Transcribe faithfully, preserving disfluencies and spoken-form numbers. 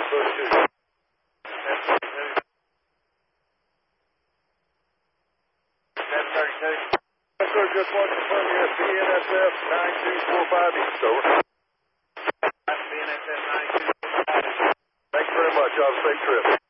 Bush two. ten thirty-two. Yes, sir, just want to confirm you're at B N S F nine two four five East, over. B N S F nine two four five. Thanks very much. Have a safe trip.